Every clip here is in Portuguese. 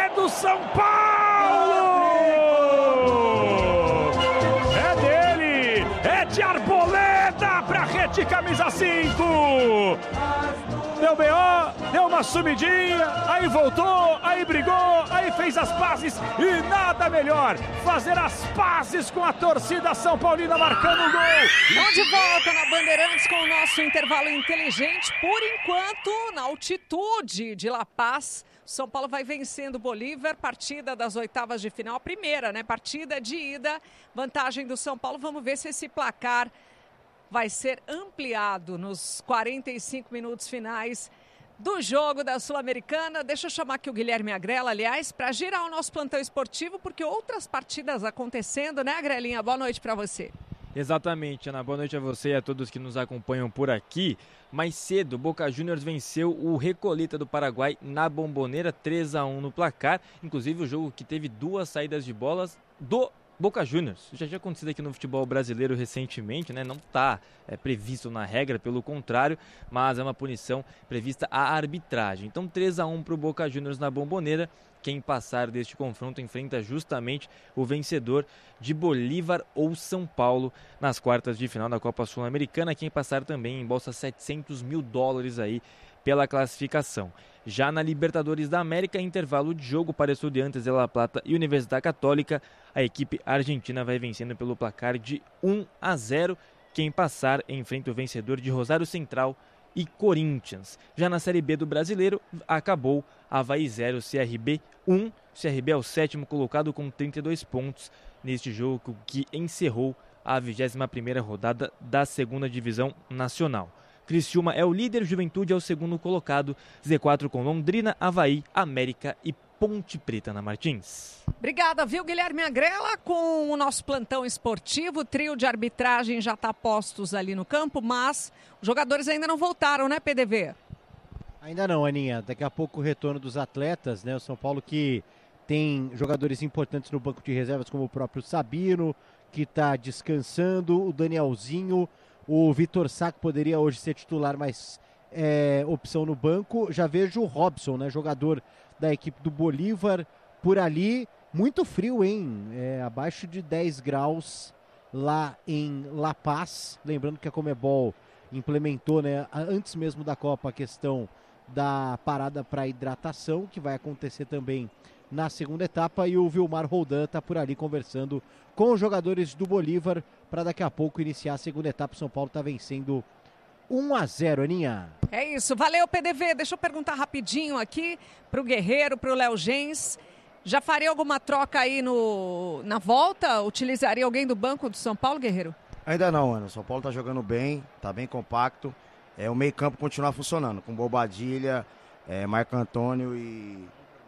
é do São Paulo! É dele! É de Arboleda pra rede camisa 5! Deu B.O., deu uma sumidinha, aí voltou, aí brigou, aí fez as pazes e nada melhor fazer as pazes com a torcida São Paulina marcando o gol. Estamos de volta na Bandeirantes com o nosso intervalo inteligente. Por enquanto, na altitude de La Paz, São Paulo vai vencendo o Bolívar, partida das oitavas de final, a primeira, né? Partida de ida, vantagem do São Paulo. Vamos ver se esse placar vai ser ampliado nos 45 minutos finais do jogo da Sul-Americana. Deixa eu chamar aqui o Guilherme Agrela, aliás, para girar o nosso plantão esportivo, porque outras partidas acontecendo, né, Agrelinha? Boa noite para você. Exatamente, Ana. Boa noite a você e a todos que nos acompanham por aqui. Mais cedo, Boca Juniors venceu o Recoleta do Paraguai na Bombonera, 3-1 no placar. Inclusive o jogo que teve 2 saídas de bolas do Boca Juniors. Já tinha acontecido aqui no futebol brasileiro recentemente, né? Não está previsto na regra, pelo contrário, mas é uma punição prevista à arbitragem. Então 3-1 para o Boca Juniors na Bombonera. Quem passar deste confronto enfrenta justamente o vencedor de Bolívar ou São Paulo nas quartas de final da Copa Sul-Americana. Quem passar também embolsa $700 mil aí pela classificação. Já na Libertadores da América, intervalo de jogo para Estudiantes de La Plata e Universidade Católica, a equipe argentina vai vencendo pelo placar de 1-0. Quem passar enfrenta o vencedor de Rosário Central e Corinthians. Já na Série B do Brasileiro, acabou Avaí 0, CRB 1. CRB é o 7º colocado com 32 pontos neste jogo que encerrou a 21ª rodada da 2ª Divisão Nacional. Criciúma é o líder, Juventude é o 2º colocado, Z4 com Londrina, Avaí, América e Ponte Preta na Martins. Obrigada, viu, Guilherme Agrela, com o nosso plantão esportivo. O trio de arbitragem já está postos ali no campo, mas os jogadores ainda não voltaram, né, PDV? Ainda não, Aninha. Daqui a pouco o retorno dos atletas, né? O São Paulo que tem jogadores importantes no banco de reservas, como o próprio Sabino, que está descansando, o Danielzinho, o Vitor Sá, que poderia hoje ser titular, mas opção no banco. Já vejo o Robson, né? Jogador da equipe do Bolívar, por ali. Muito frio, hein? Abaixo de 10 graus lá em La Paz. Lembrando que a Conmebol implementou, né, antes mesmo da Copa, a questão da parada para hidratação, que vai acontecer também na segunda etapa, e o Vilmar Roldan está por ali conversando com os jogadores do Bolívar para daqui a pouco iniciar a segunda etapa. O São Paulo está vencendo 1-0, Aninha. É isso, valeu, PDV. Deixa eu perguntar rapidinho aqui para o Guerreiro, para o Léo Gens. Já faria alguma troca aí na volta? Utilizaria alguém do banco do São Paulo, Guerreiro? Ainda não, Ana. O São Paulo está jogando bem, está bem compacto. O meio campo continua funcionando, com Bobadilha, Marco Antônio e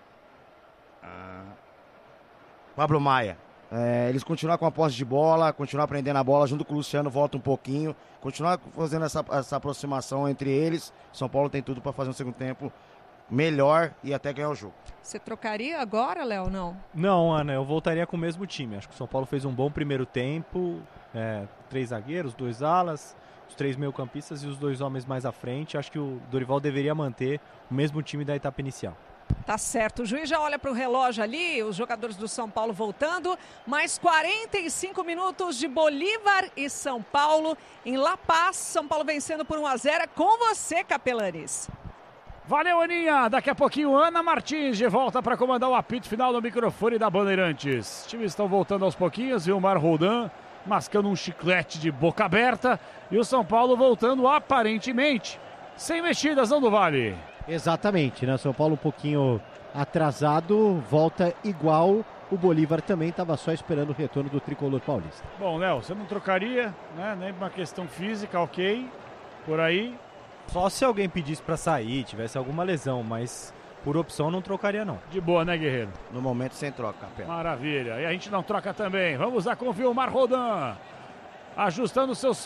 Pablo Maia. Eles continuam com a posse de bola, continuam aprendendo a bola, junto com o Luciano volta um pouquinho, continuar fazendo essa aproximação entre eles. São Paulo tem tudo para fazer um segundo tempo melhor e até ganhar o jogo. Você trocaria agora, Léo, não? Não, Ana, eu voltaria com o mesmo time. Acho que o São Paulo fez um bom primeiro tempo, 3 zagueiros, 2 alas, os 3 meio-campistas e os 2 homens mais à frente. Acho que o Dorival deveria manter o mesmo time da etapa inicial. Tá certo, o juiz já olha para o relógio ali, os jogadores do São Paulo voltando, mais 45 minutos de Bolívar e São Paulo em La Paz. São Paulo vencendo por 1-0, com você, Capelanes. Valeu, Aninha. Daqui a pouquinho, Ana Martins de volta para comandar o apito final do microfone da Bandeirantes. Os times estão voltando aos pouquinhos, Vilmar Roldan mascando um chiclete de boca aberta e o São Paulo voltando aparentemente sem mexidas, não, do Vale? Exatamente, né? São Paulo um pouquinho atrasado, volta igual. O Bolívar também estava só esperando o retorno do tricolor paulista. Bom, Léo, você não trocaria, né? Nem uma questão física, ok, por aí. Só se alguém pedisse para sair, tivesse alguma lesão, mas por opção não trocaria não. De boa, né, Guerreiro? No momento sem troca, Capela. Maravilha, e a gente não troca também. Vamos lá com o Vilmar Roldan, ajustando seus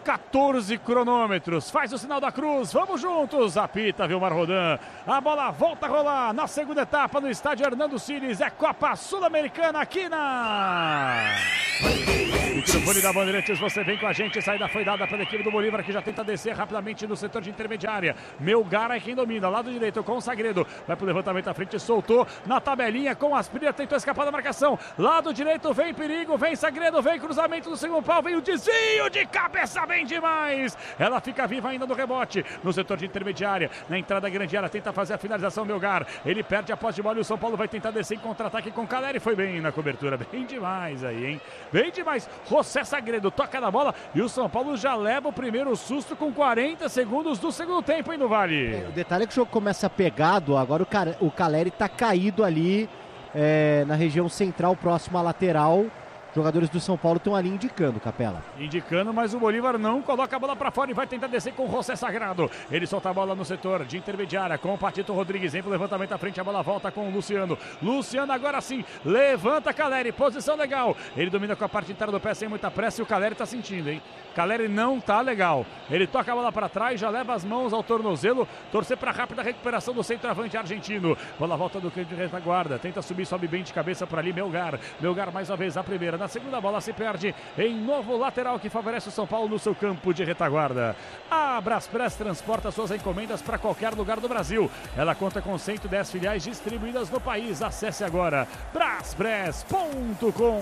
14 cronômetros. Faz o sinal da cruz. Vamos juntos. Apita Vilmar Rodan. A bola volta a rolar na segunda etapa no estádio Hernando Siles. É Copa Sul-Americana aqui na... Microfone da Bandeirantes, você vem com a gente. Saída foi dada pela equipe do Bolívar, que já tenta descer rapidamente no setor de intermediária. Melgar é quem domina, lado direito com o Sagredo, vai pro levantamento à frente, soltou na tabelinha com Aspria, tentou escapar da marcação, lado direito vem perigo, vem Sagredo, vem cruzamento do segundo pau, vem o desvio de cabeça, bem demais. Ela fica viva ainda no rebote, no setor de intermediária, na entrada grande área, tenta fazer a finalização Melgar, ele perde a posse de bola e o São Paulo vai tentar descer em contra-ataque com Caleri, foi bem na cobertura, bem demais aí, hein, bem demais. José Sagredo toca na bola e o São Paulo já leva o primeiro susto com 40 segundos do segundo tempo, hein, no Vale. O detalhe é que o jogo começa pegado, agora o Caleri tá caído ali na região central, próximo à lateral. Jogadores do São Paulo estão ali indicando, Capela. Indicando, mas o Bolívar não coloca a bola para fora e vai tentar descer com o José Sagrado. Ele solta a bola no setor de intermediária com o Patito Rodrigues. Vem pro levantamento à frente, a bola volta com o Luciano. Luciano agora sim, levanta Caleri, posição legal. Ele domina com a parte interna do pé sem muita pressa e o Caleri tá sentindo, hein? Caleri não tá legal. Ele toca a bola para trás, já leva as mãos ao tornozelo. Torcer para rápida recuperação do centroavante argentino. Bola volta do canto de retaguarda. Tenta subir, sobe bem de cabeça por ali. Melgar mais uma vez a primeira. Na segunda bola se perde em novo lateral que favorece o São Paulo no seu campo de retaguarda. A Braspress transporta suas encomendas para qualquer lugar do Brasil. Ela conta com 110 filiais distribuídas no país. Acesse agora braspress.com.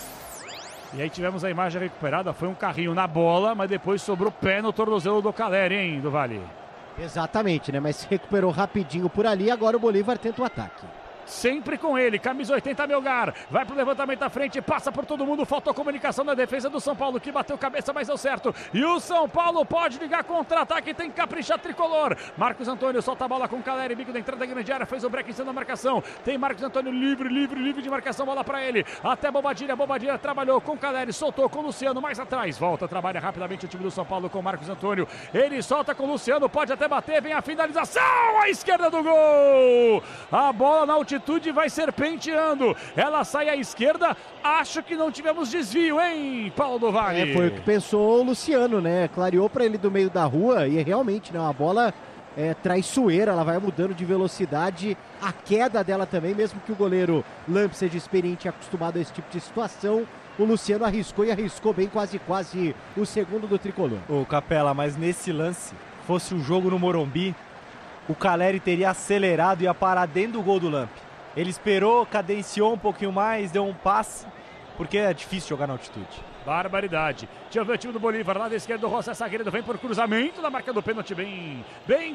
E aí tivemos a imagem recuperada, foi um carrinho na bola, mas depois sobrou pé no tornozelo do Caleri, hein, do Vale? Exatamente, né? Mas se recuperou rapidinho por ali, agora o Bolívar tenta o ataque. Sempre com ele, camisa 80 Melgar, vai pro levantamento à frente, passa por todo mundo, faltou comunicação na defesa do São Paulo, que bateu cabeça, mas deu certo, e o São Paulo pode ligar contra-ataque, tem que caprichar tricolor. Marcos Antônio solta a bola com Caleri, bico da entrada da grande área, fez o break em cima da marcação, tem Marcos Antônio livre de marcação, bola pra ele, até Bobadilha trabalhou com Caleri, soltou com Luciano, mais atrás, volta, trabalha rapidamente o time do São Paulo com Marcos Antônio, ele solta com Luciano, pode até bater, vem a finalização, à esquerda do gol, a bola na altitude vai serpenteando, ela sai à esquerda, acho que não tivemos desvio, hein, Paulo do Vale? Foi o que pensou o Luciano, né, clareou para ele do meio da rua e realmente, né, uma bola traiçoeira, ela vai mudando de velocidade, a queda dela também, mesmo que o goleiro Lamp seja experiente e acostumado a esse tipo de situação, o Luciano arriscou bem, quase o segundo do tricolor. Ô Capela, mas nesse lance, fosse um jogo no Morumbi, o Caleri teria acelerado e ia parar dentro do gol do Lamp. Ele esperou, cadenciou um pouquinho mais, deu um passe, porque é difícil jogar na altitude. Barbaridade. Deixa eu ver o time do Bolívar, lá da esquerda o José Sagredo vem por cruzamento na marca do pênalti, bem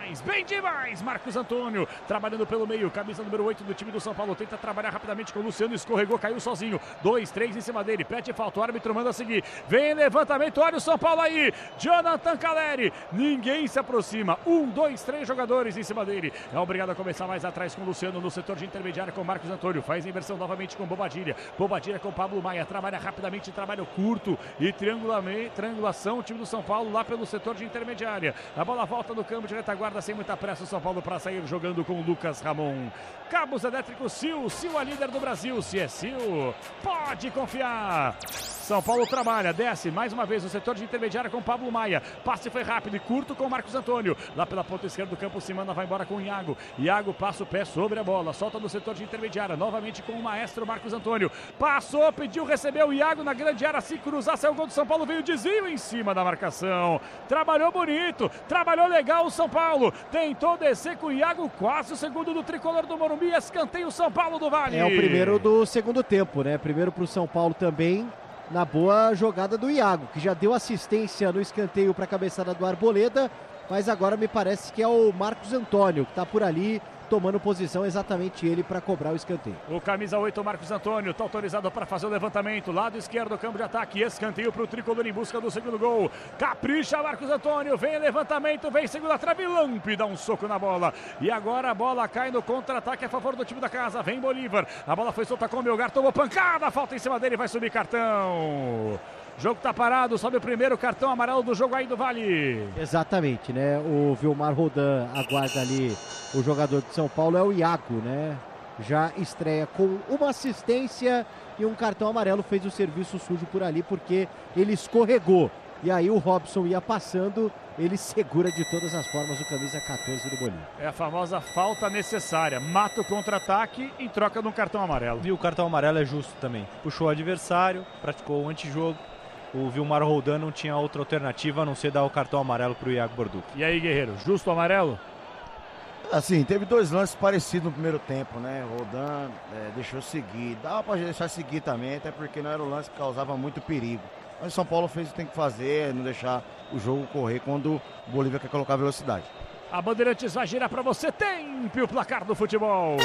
demais, Marcos Antônio, trabalhando pelo meio, camisa número 8 do time do São Paulo, tenta trabalhar rapidamente com o Luciano, escorregou, caiu sozinho, 2, 3 em cima dele, pede falta, o árbitro manda seguir, vem levantamento, olha o São Paulo aí, Jonathan Caleri, ninguém se aproxima, 1, 2, 3 jogadores em cima dele, é obrigado a começar mais atrás com o Luciano no setor de intermediário com Marcos Antônio, faz a inversão novamente com Bobadilha com Pablo Maia, trabalha rapidamente, trabalho curto e triangulação, o time do São Paulo lá pelo setor de intermediária. A bola volta no campo de retaguarda sem muita pressa o São Paulo para sair jogando com o Lucas Ramon. Cabos elétricos Sil a líder do Brasil. Se é Sil, pode confiar. São Paulo trabalha, desce mais uma vez no setor de intermediária com Pablo Maia. Passe foi rápido e curto com Marcos Antônio. Lá pela ponta esquerda do campo, Simana vai embora com o Iago. Iago passa o pé sobre a bola, solta no setor de intermediária, novamente com o maestro Marcos Antônio. Passou, pediu, recebeu o Iago na grande área, se cruzar, saiu o gol do São Paulo, veio o desvio em cima da marcação. Trabalhou bonito, trabalhou legal o São Paulo. Tentou descer com o Iago, quase o segundo do tricolor do Morumbi, escanteio São Paulo do Vale. É o primeiro do segundo tempo, né? Primeiro pro São Paulo também. Na boa jogada do Iago, que já deu assistência no escanteio para a cabeçada do Arboleda, mas agora me parece que é o Marcos Antônio que está por ali tomando posição, exatamente ele para cobrar o escanteio. O camisa 8, Marcos Antônio, está autorizado para fazer o levantamento, lado esquerdo, campo de ataque, escanteio para o tricolor em busca do segundo gol. Capricha Marcos Antônio, vem levantamento, vem segunda trave, Lamp dá um soco na bola. E agora a bola cai no contra-ataque a favor do time da casa, vem Bolívar. A bola foi solta com o Melgar, tomou pancada, falta em cima dele, vai subir cartão. O jogo tá parado, sobe o primeiro cartão amarelo do jogo aí do Vale. Exatamente, né? O Vilmar Rodan aguarda ali o jogador de São Paulo, é o Iago, né? Já estreia com uma assistência e um cartão amarelo, fez o serviço sujo por ali porque ele escorregou. E aí o Robson ia passando, ele segura de todas as formas o camisa 14 do Bolívar. É a famosa falta necessária. Mata o contra-ataque em troca de um cartão amarelo. E o cartão amarelo é justo também. Puxou o adversário, praticou o antijogo. O Vilmar Roldan não tinha outra alternativa a não ser dar o cartão amarelo para o Iago Borduc. E aí, Guerreiro, justo o amarelo? Assim, teve 2 lances parecidos no primeiro tempo, né? O Roldan deixou seguir. Dava pra deixar seguir também, até porque não era um lance que causava muito perigo. Mas o São Paulo fez o que tem que fazer, não deixar o jogo correr quando o Bolívar quer colocar velocidade. A Bandeirantes vai girar pra você. Tempe o placar do futebol.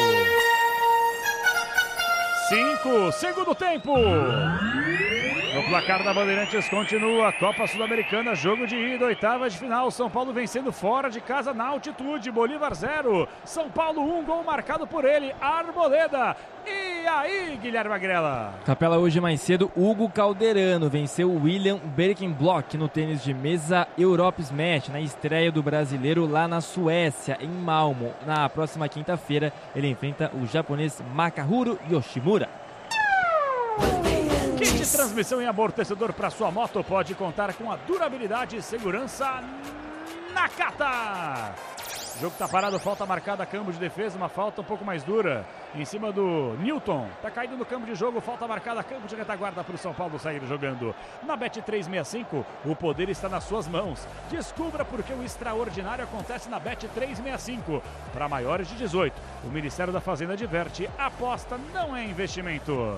5, segundo tempo. No placar da Bandeirantes continua a Copa Sul-Americana, jogo de ida, oitavas de final. São Paulo vencendo fora de casa na altitude. Bolívar 0, São Paulo 1, gol marcado por ele, Arboleda. E aí, Guilherme Agrela? Capela, hoje mais cedo, Hugo Calderano venceu William Birkenblock no tênis de mesa Europe Smash, na estreia do brasileiro lá na Suécia, em Malmö. Na próxima quinta-feira, ele enfrenta o japonês Makahuro Yoshimura. Kit de transmissão e amortecedor para sua moto pode contar com a durabilidade e segurança Nakata. O jogo tá parado, falta marcada, campo de defesa, uma falta um pouco mais dura em cima do Newton. Tá caído no campo de jogo, falta marcada, campo de retaguarda para o São Paulo sair jogando. Na Bet365, o poder está nas suas mãos. Descubra porque o extraordinário acontece na Bet365. Para maiores de 18, o Ministério da Fazenda adverte, aposta não é investimento.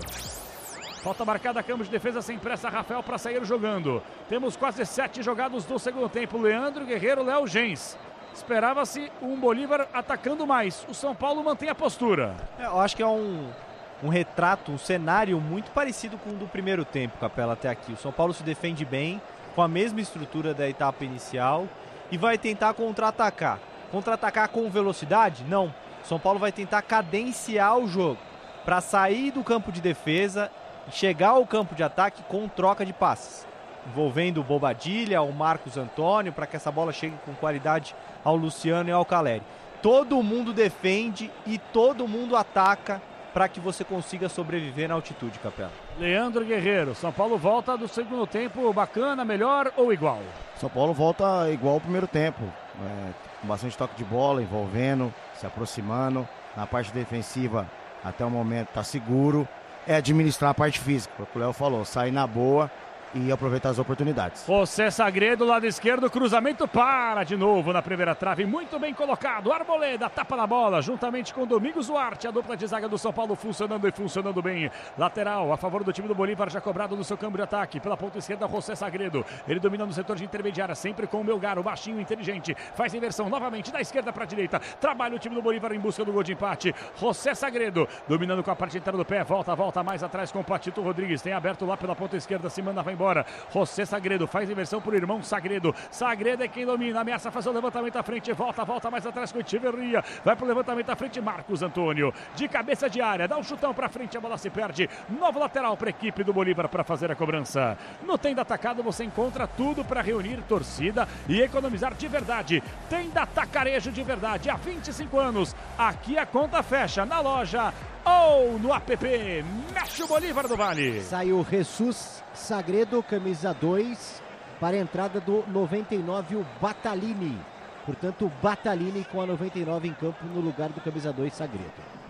Falta marcada, campo de defesa sem pressa, Rafael para sair jogando. Temos quase 7 jogados do segundo tempo. Leandro Guerreiro, Léo Gens. Esperava-se um Bolívar atacando mais. O São Paulo mantém a postura. Eu acho que é um retrato, um cenário muito parecido com o do primeiro tempo, Capela, até aqui. O São Paulo se defende bem, com a mesma estrutura da etapa inicial e vai tentar contra-atacar. Contra-atacar com velocidade? Não. O São Paulo vai tentar cadenciar o jogo para sair do campo de defesa e chegar ao campo de ataque com troca de passes, envolvendo o Bobadilha, o Marcos Antônio, para que essa bola chegue com qualidade ao Luciano e ao Caleri. Todo mundo defende e todo mundo ataca para que você consiga sobreviver na altitude, Capela. Leandro Guerreiro, São Paulo volta do segundo tempo bacana, melhor ou igual? São Paulo volta igual ao primeiro tempo, com bastante toque de bola, envolvendo, se aproximando. Na parte defensiva, até o momento, está seguro. É administrar a parte física, o que o Léo falou, sair na boa e aproveitar as oportunidades. José Sagredo, lado esquerdo, cruzamento para de novo na primeira trave, muito bem colocado. Arboleda tapa na bola, juntamente com Domingos Duarte, a dupla de zaga do São Paulo funcionando e funcionando bem. Lateral a favor do time do Bolívar, já cobrado no seu campo de ataque. Pela ponta esquerda, José Sagredo. Ele domina no setor de intermediária, sempre com o Melgar, o baixinho inteligente. Faz inversão novamente da esquerda para a direita. Trabalha o time do Bolívar em busca do gol de empate. José Sagredo, dominando com a parte inteira do pé. Volta mais atrás com o Patito Rodrigues. Tem aberto lá pela ponta esquerda, se manda, vai embora. José Sagredo faz inversão por irmão Sagredo. Sagredo é quem domina, ameaça fazer o levantamento à frente, volta mais atrás com o Echeverria. Vai pro levantamento à frente, Marcos Antônio. De cabeça de área, dá um chutão pra frente, a bola se perde. Novo lateral pra equipe do Bolívar para fazer a cobrança. No Tenda Atacado você encontra tudo para reunir torcida e economizar de verdade. Tenda Atacarejo de verdade, há 25 anos. Aqui a conta fecha na loja ou no app. Mexe o Bolívar do Vale. Saiu Jesus Sagredo, camisa 2, para a entrada do 99, o Batalini. Portanto, o Batalini com a 99 em campo no lugar do camisa 2, Sagredo.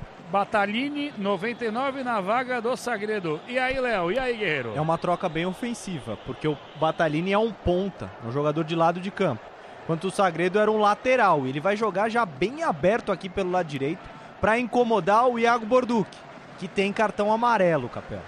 Batalini, 99 na vaga do Sagredo. E aí, Léo? E aí, Guerreiro? É uma troca bem ofensiva, porque o Batalini é um ponta, um jogador de lado de campo. Enquanto o Sagredo era um lateral. Ele vai jogar já bem aberto aqui pelo lado direito para incomodar o Iago Borduc, que tem cartão amarelo, Capela.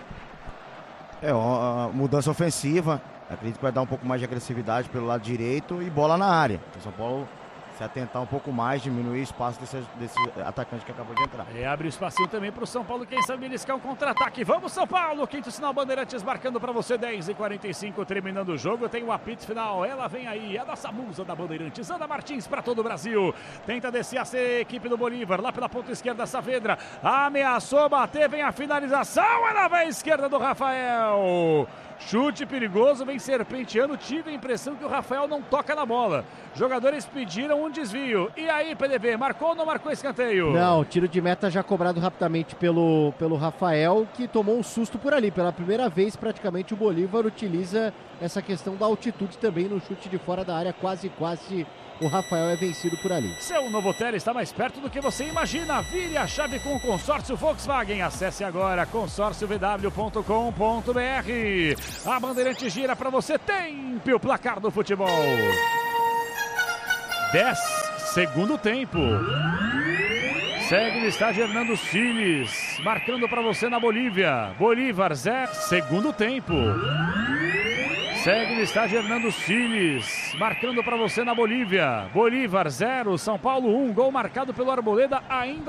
É uma mudança ofensiva. Acredito que vai dar um pouco mais de agressividade pelo lado direito e bola na área. O São Paulo se atentar um pouco mais, diminuir o espaço desse atacante que acabou de entrar. Abre o espacinho também para o São Paulo, quem sabe beliscar um contra-ataque. Vamos, São Paulo! Quinto sinal Bandeirantes marcando para você, 10h45, terminando o jogo. Tem o apito final, ela vem aí, a nossa musa da Bandeirantes, Ana Martins para todo o Brasil. Tenta descer a equipe do Bolívar, lá pela ponta esquerda, Saavedra. Ameaçou bater, vem a finalização, ela vai à esquerda do Rafael. Chute perigoso, vem serpenteando. Tive a impressão que o Rafael não toca na bola. Jogadores pediram um desvio. E aí, PDV, marcou ou não marcou escanteio? Não, tiro de meta já cobrado rapidamente pelo Rafael, que tomou um susto por ali. Pela primeira vez, praticamente, o Bolívar utiliza essa questão da altitude também no chute de fora da área. Quase o Rafael é vencido por ali. Seu Novotel está mais perto do que você imagina. Vire a chave com o consórcio Volkswagen. Acesse agora consórciovw.com.br. A Bandeirantes gira para você. Tempo o placar do futebol. 10, segundo tempo. Segue no estádio Hernando Siles, marcando para você na Bolívia. Bolívar 0, segundo tempo. Segue no estádio Hernando Siles, marcando para você na Bolívia. Bolívar 0, São Paulo 1, gol marcado pelo Arboleda ainda.